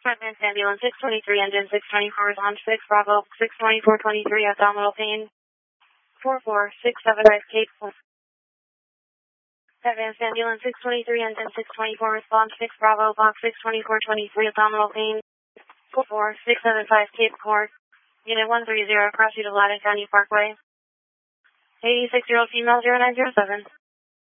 Advanced Ambulance 623, engine 624 is on 6 Bravo, 62423, abdominal pain. 44675 Cape. Advanced Ambulance 623, engine 624, response 6 Bravo, box 62423, abdominal pain. 44675 Cape Court. Unit 130, cross you to Ladin County Parkway. 86-year-old female 0907.